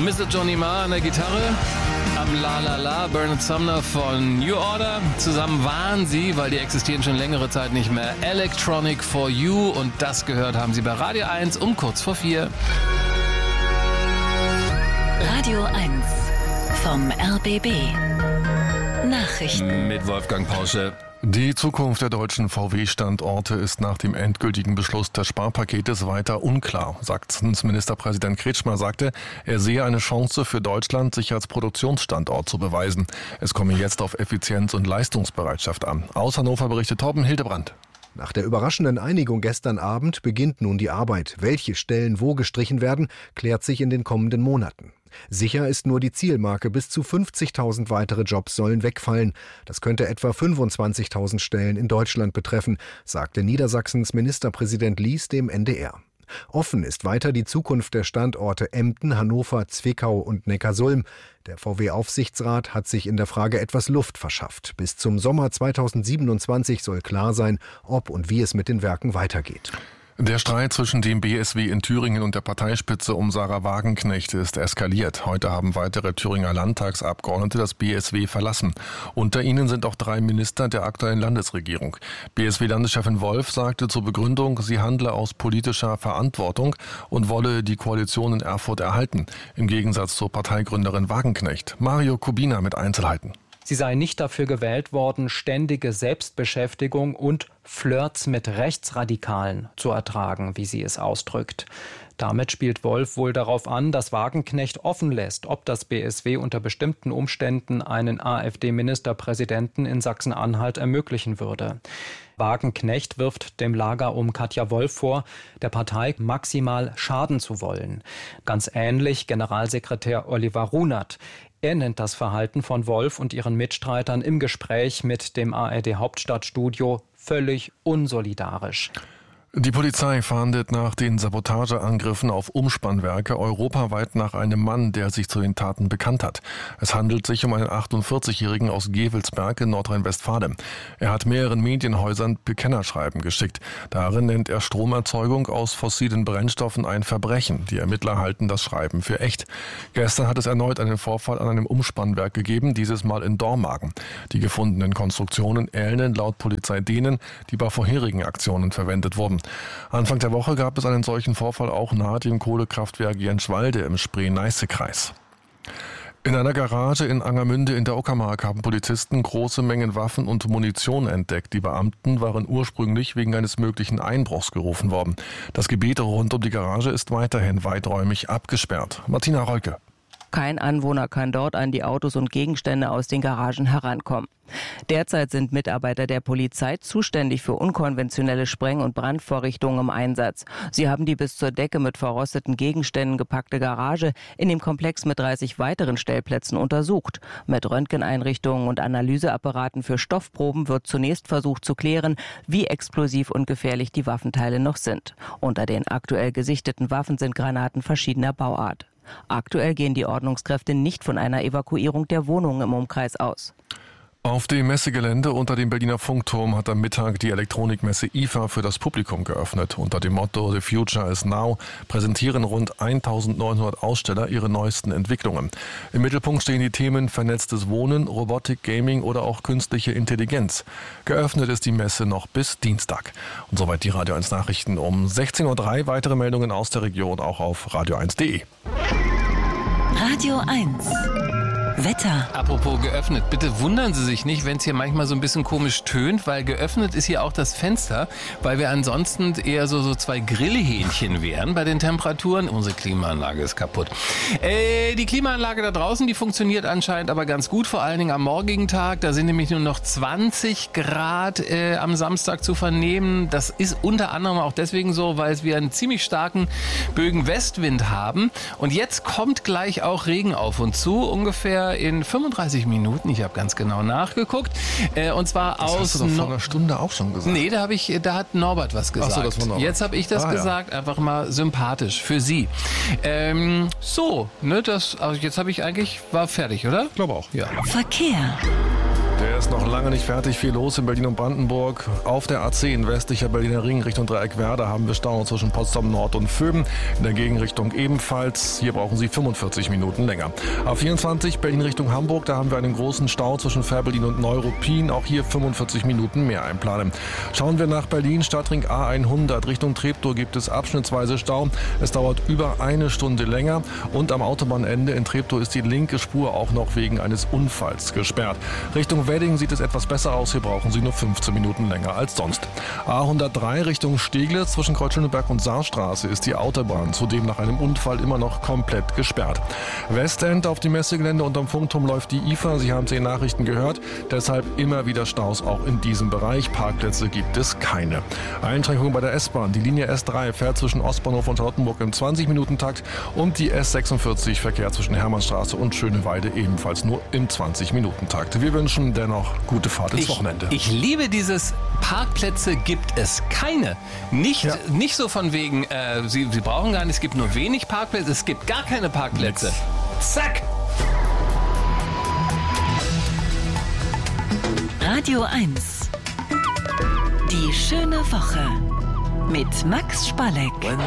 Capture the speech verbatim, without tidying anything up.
Mister Johnny Marr an der Gitarre, am La La La, Bernard Sumner von New Order. Zusammen waren sie, weil die existieren schon längere Zeit nicht mehr, Electronic for You. Und das gehört haben sie bei Radio eins um kurz vor vier. Radio eins vom R B B. Nachrichten mit Wolfgang Pausche. Die Zukunft der deutschen V W-Standorte ist nach dem endgültigen Beschluss des Sparpaketes weiter unklar. Sachsens Ministerpräsident Kretschmer sagte, er sehe eine Chance für Deutschland, sich als Produktionsstandort zu beweisen. Es komme jetzt auf Effizienz und Leistungsbereitschaft an. Aus Hannover berichtet Torben Hildebrand. Nach der überraschenden Einigung gestern Abend beginnt nun die Arbeit. Welche Stellen wo gestrichen werden, klärt sich in den kommenden Monaten. Sicher ist nur die Zielmarke, bis zu fünfzigtausend weitere Jobs sollen wegfallen. Das könnte etwa fünfundzwanzigtausend Stellen in Deutschland betreffen, sagte Niedersachsens Ministerpräsident Lies dem N D R. Offen ist weiter die Zukunft der Standorte Emden, Hannover, Zwickau und Neckarsulm. Der V W-Aufsichtsrat hat sich in der Frage etwas Luft verschafft. Bis zum Sommer zweitausendsiebenundzwanzig soll klar sein, ob und wie es mit den Werken weitergeht. Der Streit zwischen dem B S W in Thüringen und der Parteispitze um Sarah Wagenknecht ist eskaliert. Heute haben weitere Thüringer Landtagsabgeordnete das B S W verlassen. Unter ihnen sind auch drei Minister der aktuellen Landesregierung. B S W-Landeschefin Wolf sagte zur Begründung, sie handle aus politischer Verantwortung und wolle die Koalition in Erfurt erhalten. Im Gegensatz zur Parteigründerin Wagenknecht. Mario Kubina mit Einzelheiten. Sie sei nicht dafür gewählt worden, ständige Selbstbeschäftigung und Flirts mit Rechtsradikalen zu ertragen, wie sie es ausdrückt. Damit spielt Wolf wohl darauf an, dass Wagenknecht offen lässt, ob das B S W unter bestimmten Umständen einen AfD-Ministerpräsidenten in Sachsen-Anhalt ermöglichen würde. Wagenknecht wirft dem Lager um Katja Wolf vor, der Partei maximal schaden zu wollen. Ganz ähnlich Generalsekretär Oliver Runert. Er nennt das Verhalten von Wolf und ihren Mitstreitern im Gespräch mit dem A R D-Hauptstadtstudio völlig unsolidarisch. Die Polizei fahndet nach den Sabotageangriffen auf Umspannwerke europaweit nach einem Mann, der sich zu den Taten bekannt hat. Es handelt sich um einen achtundvierzigjährigen aus Gevelsberg in Nordrhein-Westfalen. Er hat mehreren Medienhäusern Bekennerschreiben geschickt. Darin nennt er Stromerzeugung aus fossilen Brennstoffen ein Verbrechen. Die Ermittler halten das Schreiben für echt. Gestern hat es erneut einen Vorfall an einem Umspannwerk gegeben, dieses Mal in Dormagen. Die gefundenen Konstruktionen ähneln laut Polizei denen, die bei vorherigen Aktionen verwendet wurden. Anfang der Woche gab es einen solchen Vorfall auch nahe dem Kohlekraftwerk Jenschwalde im Spree-Neiße-Kreis. In einer Garage in Angermünde in der Uckermark haben Polizisten große Mengen Waffen und Munition entdeckt. Die Beamten waren ursprünglich wegen eines möglichen Einbruchs gerufen worden. Das Gebiet rund um die Garage ist weiterhin weiträumig abgesperrt. Martina Rolke. Kein Anwohner kann dort an die Autos und Gegenstände aus den Garagen herankommen. Derzeit sind Mitarbeiter der Polizei zuständig für unkonventionelle Spreng- und Brandvorrichtungen im Einsatz. Sie haben die bis zur Decke mit verrosteten Gegenständen gepackte Garage in dem Komplex mit dreißig weiteren Stellplätzen untersucht. Mit Röntgeneinrichtungen und Analyseapparaten für Stoffproben wird zunächst versucht zu klären, wie explosiv und gefährlich die Waffenteile noch sind. Unter den aktuell gesichteten Waffen sind Granaten verschiedener Bauart. Aktuell gehen die Ordnungskräfte nicht von einer Evakuierung der Wohnungen im Umkreis aus. Auf dem Messegelände unter dem Berliner Funkturm hat am Mittag die Elektronikmesse I F A für das Publikum geöffnet. Unter dem Motto The Future is Now präsentieren rund eintausendneunhundert Aussteller ihre neuesten Entwicklungen. Im Mittelpunkt stehen die Themen vernetztes Wohnen, Robotik, Gaming oder auch künstliche Intelligenz. Geöffnet ist die Messe noch bis Dienstag. Und soweit die Radio eins Nachrichten um sechzehn Uhr drei. Weitere Meldungen aus der Region auch auf radio eins punkt de. Radio eins Wetter. Apropos geöffnet, bitte wundern Sie sich nicht, wenn es hier manchmal so ein bisschen komisch tönt, weil geöffnet ist hier auch das Fenster, weil wir ansonsten eher so, so zwei Grillhähnchen wären bei den Temperaturen. Unsere Klimaanlage ist kaputt. Äh, die Klimaanlage da draußen, die funktioniert anscheinend aber ganz gut, vor allen Dingen am morgigen Tag. Da sind nämlich nur noch zwanzig Grad äh, am Samstag zu vernehmen. Das ist unter anderem auch deswegen so, weil wir einen ziemlich starken Bögen-Westwind haben. Und jetzt kommt gleich auch Regen auf uns zu, ungefähr in fünfunddreißig Minuten. Ich habe ganz genau nachgeguckt. Äh, und zwar das aus... hast du doch vor einer Stunde auch schon gesagt. Nee, da, hab ich, da hat Norbert was gesagt. Ach so, das war Norbert. Jetzt habe ich das ah, gesagt, ja. Einfach mal sympathisch für Sie. Ähm, so, ne, das, also jetzt habe ich eigentlich, war fertig, oder? Ich glaube auch. Ja. Verkehr. Der der ist noch lange nicht fertig. Viel los in Berlin und Brandenburg. Auf der A zehn westlicher Berliner Ring Richtung Dreieckwerder haben wir Stau zwischen Potsdam Nord und Vöben. In der Gegenrichtung ebenfalls. Hier brauchen Sie fünfundvierzig Minuten länger. A vierundzwanzig Berlin Richtung Hamburg. Da haben wir einen großen Stau zwischen Fährberlin und Neuruppin. Auch hier fünfundvierzig Minuten mehr einplanen. Schauen wir nach Berlin. Stadtring A hundert Richtung Treptow gibt es abschnittsweise Stau. Es dauert über eine Stunde länger. Und am Autobahnende in Treptow ist die linke Spur auch noch wegen eines Unfalls gesperrt. Richtung Wedding sieht es etwas besser aus. Hier brauchen Sie nur fünfzehn Minuten länger als sonst. A hundertdrei Richtung Steglitz zwischen Kreuzschöneberg und Saarstraße ist die Autobahn zudem nach einem Unfall immer noch komplett gesperrt. Westend auf dem Messegelände unterm Funkturm läuft die I F A. Sie haben es in den Nachrichten gehört. Deshalb immer wieder Staus auch in diesem Bereich. Parkplätze gibt es keine. Einschränkungen bei der S-Bahn. Die Linie S drei fährt zwischen Ostbahnhof und Charlottenburg im zwanzig-Minuten-Takt und die S sechsundvierzig Verkehr zwischen Hermannstraße und Schöneweide ebenfalls nur im zwanzig-Minuten-Takt. Wir wünschen dennoch gute Fahrt ins ich, Wochenende. Ich liebe dieses Parkplätze gibt es keine. Nicht, Ja. nicht so von wegen, äh, Sie, Sie brauchen gar nicht, es gibt nur wenig Parkplätze, es gibt gar keine Parkplätze. Nix. Zack! Radio eins. Die schöne Woche mit Max Spalleck.